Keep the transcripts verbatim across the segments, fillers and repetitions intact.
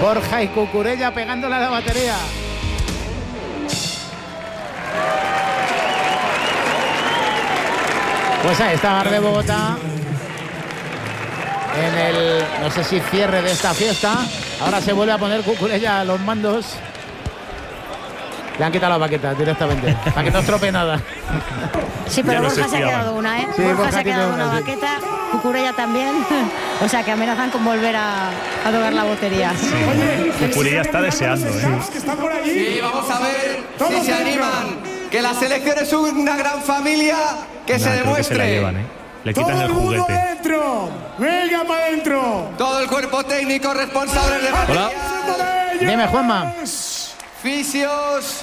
Borja y Cucurella pegándole a la batería. Pues ahí está Bar de Bogotá en el, no sé si cierre de esta fiesta. Ahora se vuelve a poner Cucurella a los mandos. Le han quitado las baquetas directamente, para que no estropee nada. Sí, pero Borja se ha quedado una, ¿eh? Sí, Borja, Borja se ha quedado una una, sí. baqueta, Cucurella también. O sea, que amenazan con volver a, a tocar la batería. Sí. Cucurella está deseando, ¿eh? Sí, vamos a ver si se animan. Que la selección es una gran familia, que Nah, se creo demuestre. que se la llevan, ¿eh? Le quitan el juguete. Dentro. Venga para adentro. Todo el cuerpo técnico, responsables de batería. Dime, Juanma. Fisios.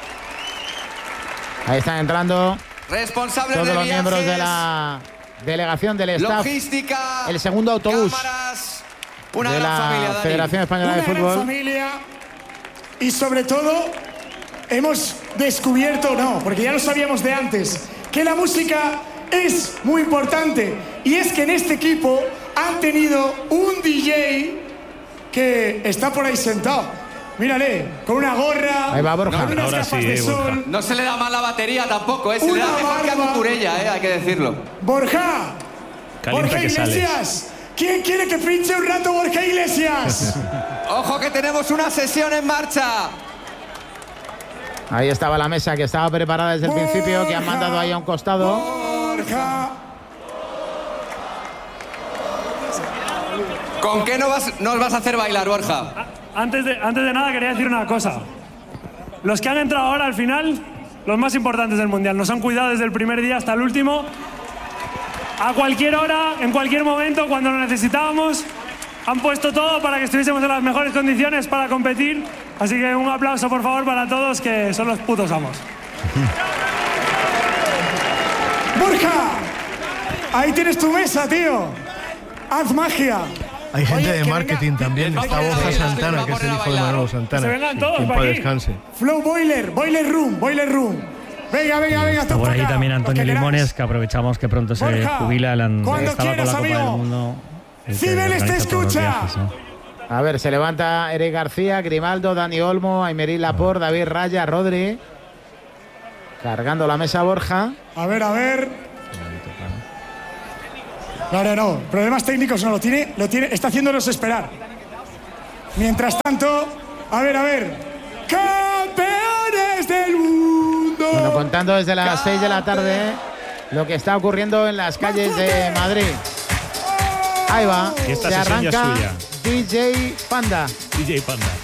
Ahí están entrando Responsables todos de los viajes, miembros de la delegación del staff. Logística. El segundo autobús cámaras, una de gran la familia, Dani. Federación Española Una de gran Fútbol. familia. Y sobre todo, hemos descubierto, no, porque ya lo sabíamos de antes, que la música es muy importante. Y es que en este equipo han tenido un D J que está por ahí sentado. Mírale, con una gorra. Ahí va Borja. con unas Ahora gafas sí, de eh, sol. Borja. No se le da mal la batería tampoco, ¿eh? Se le da Una mejor que a barba. Cucurella, ¿eh? Hay que decirlo. Borja. Calienta Borja que sales. Iglesias. ¿Quién quiere que pinche un rato Borja Iglesias? Ojo que tenemos una sesión en marcha. Ahí estaba la mesa que estaba preparada desde el Borja. principio, que han mandado ahí a un costado. Borja. ¿Con qué nos vas, nos vas a hacer bailar, Borja? Antes de, antes de nada quería decir una cosa. Los que han entrado ahora al final, los más importantes del Mundial, nos han cuidado desde el primer día hasta el último. A cualquier hora, en cualquier momento, cuando lo necesitábamos, han puesto todo para que estuviésemos en las mejores condiciones para competir. Así que un aplauso, por favor, para todos, que son los putos amos. Borja. Ahí tienes tu mesa, tío. Haz magia. Hay gente Oye, de que marketing venga. también. Está Borja Santana, que es el hijo de Manolo Santana. Que se vengan todos Que en pa' paz aquí. descanse. Flow Boiler, Boiler Room, Boiler Room. Venga, venga, venga. Está tú por pa' ahí acá, también Antonio lo que Limones, queráis. que aprovechamos que pronto se Borja, jubila. El, cuando estaba con quieras, la Copa amigo. del Mundo. el que Cibeles te organiza todos los escucha. viajes, ¿no? A ver, se levanta Eric García, Grimaldo, Dani Olmo, Aymerí Laporte, David Raya, Rodri. Cargando la mesa Borja. A ver, a ver. No, no, no. Problemas técnicos no lo tiene, lo tiene, está haciéndonos esperar. Mientras tanto, a ver, a ver. ¡Campeones del mundo! Bueno, contando desde las seis de la tarde lo que está ocurriendo en las calles de Madrid. Ahí va, Y esta se sesión ya es arranca suya. D J Panda. D J Panda.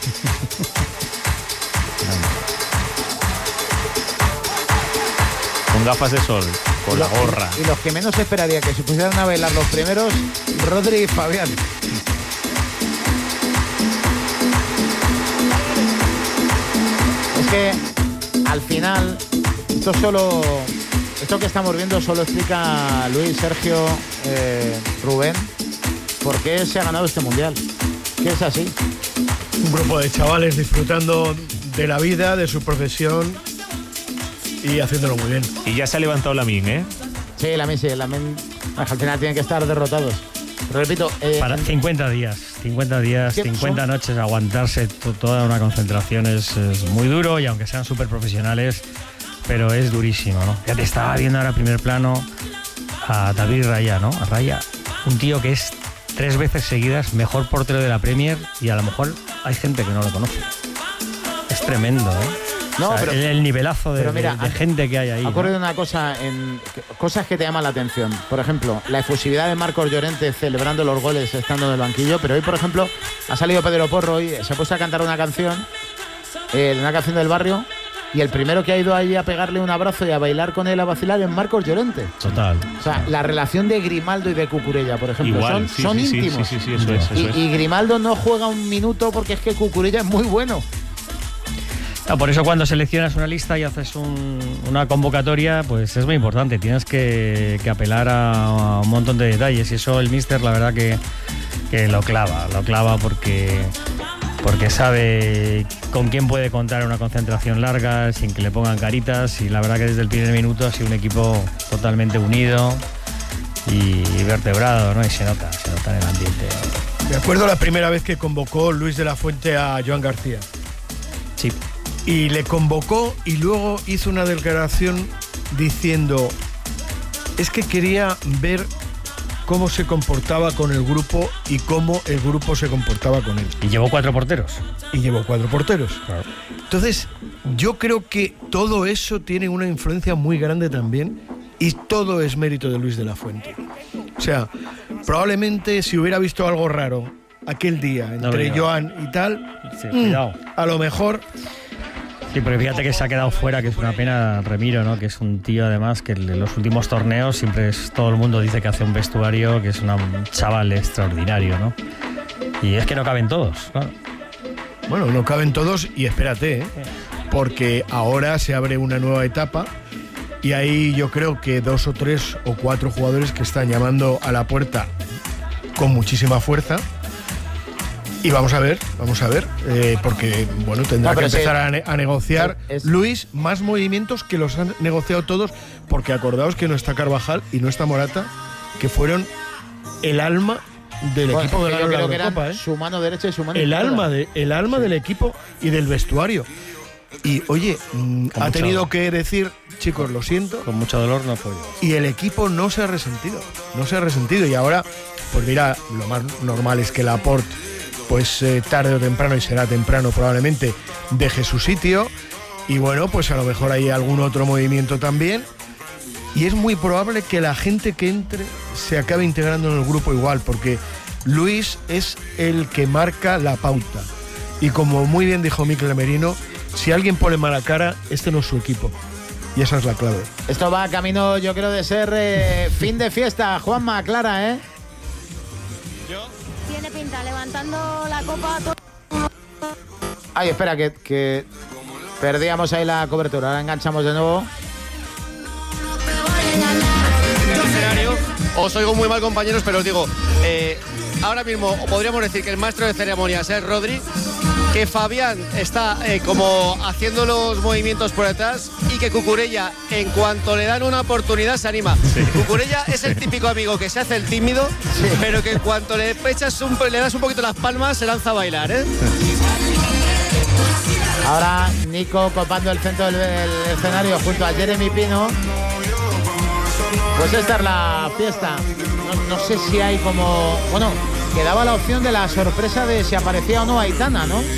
Con gafas de sol, con la gorra. Y los que menos esperaría que se pusieran a bailar los primeros, Rodri y Fabián. Es que al final, esto solo, esto que estamos viendo solo explica Luis, Sergio, eh, Rubén, por qué se ha ganado este mundial. Que es así. Un grupo de chavales disfrutando de la vida, de su profesión y haciéndolo muy bien. Y ya se ha levantado la min, ¿eh? Sí, la Min, sí, la Min, al final tienen que estar derrotados. Pero repito, eh, Para cincuenta días, cincuenta días, ¿Qué cincuenta son? noches, aguantarse to- toda una concentración es, es muy duro, y aunque sean súper profesionales, pero es durísimo, ¿no? Ya te estaba viendo ahora primer plano a David Raya, ¿no? A Raya, un tío que es tres veces seguidas mejor portero de la Premier, y a lo mejor hay gente que no lo conoce. Es tremendo, ¿eh? No, O sea, pero- el, el nivelazo de, pero mira, de- de ha- gente que hay ahí. ha ¿no? ocurrido una cosa, en cosas que te llaman la atención. Por ejemplo, la efusividad de Marcos Llorente celebrando los goles estando en el banquillo. Pero hoy, por ejemplo, ha salido Pedro Porro y se ha puesto a cantar una canción, eh, una canción del barrio. Y el primero que ha ido ahí a pegarle un abrazo y a bailar con él, a vacilar, es Marcos Llorente. Total. O sea, la relación de Grimaldo y de Cucurella, por ejemplo, Igual, son, sí, son sí, sí, íntimos. sí, sí, sí, eso es, eso y, es. y Grimaldo no juega un minuto porque es que Cucurella es muy bueno. No, por eso cuando seleccionas una lista y haces un- una convocatoria, pues es muy importante. Tienes que, que apelar a, a un montón de detalles, y eso el míster la verdad que, que lo clava, lo clava porque, porque sabe con quién puede contar una concentración larga sin que le pongan caritas, y la verdad que desde el primer minuto ha sido un equipo totalmente unido y vertebrado, ¿no? Y se nota, se nota en el ambiente. Me acuerdo la primera vez que convocó Luis de la Fuente a Joan García. Sí. Y le convocó y luego hizo una declaración diciendo, es que quería ver cómo se comportaba con el grupo y cómo el grupo se comportaba con él. Y llevó cuatro porteros. Y llevó cuatro porteros. Claro. Entonces, yo creo que todo eso tiene una influencia muy grande también y todo es mérito de Luis de la Fuente. O sea, probablemente si hubiera visto algo raro aquel día entre no, Joan y tal, sí, mmm, cuidado. A lo mejor... Sí, pero fíjate que se ha quedado fuera, que es una pena, Remiro, ¿no? Que es un tío además que en los últimos torneos siempre es, todo el mundo dice que hace un vestuario, que es una, un chaval extraordinario, ¿no? Y es que no caben todos, claro. Bueno, no caben todos y espérate, ¿eh? Porque ahora se abre una nueva etapa y ahí yo creo que dos o tres o cuatro jugadores que están llamando a la puerta con muchísima fuerza. Y vamos a ver, vamos a ver, eh, porque bueno, tendrá no, que empezar sí, a, ne- a negociar es... Luis más movimientos que los han negociado todos, porque acordaos que no está Carvajal y no está Morata, que fueron el alma del bueno, equipo de la yo creo que eran Copa, ¿eh? su mano derecha y su mano el izquierda. alma de el alma sí. del equipo y del vestuario. Y oye, mmm, ha tenido dolor. que decir, chicos, lo siento. Con mucho dolor no fue. Y el equipo no se ha resentido, no se ha resentido y ahora, pues mira, lo más normal es que Laporte pues eh, tarde o temprano, y será temprano probablemente, deje su sitio y bueno, pues a lo mejor hay algún otro movimiento también y es muy probable que la gente que entre se acabe integrando en el grupo igual, porque Luis es el que marca la pauta y como muy bien dijo Mikel Merino, si alguien pone mala cara, este no es su equipo y esa es la clave. Esto va camino, yo creo, de ser eh, fin de fiesta. Juanma, Clara, ¿eh? Tiene pinta, levantando la copa. Ay, espera, que, que perdíamos ahí la cobertura. Ahora enganchamos de nuevo. Escenario. Os oigo muy mal, compañeros, pero os digo, eh, ahora mismo podríamos decir que el maestro de ceremonias es Rodri, que Fabián está eh, como haciendo los movimientos por detrás y que Cucurella, en cuanto le dan una oportunidad, se anima. Sí. Cucurella es el típico amigo que se hace el tímido, sí. pero que en cuanto le echas un, le das un poquito las palmas, se lanza a bailar, ¿eh? Ahora Nico copando el centro del, del escenario junto a Jeremy Pino. Pues esta es la fiesta. No, no sé si hay como... Bueno, quedaba la opción de la sorpresa de si aparecía o no Aitana, ¿no?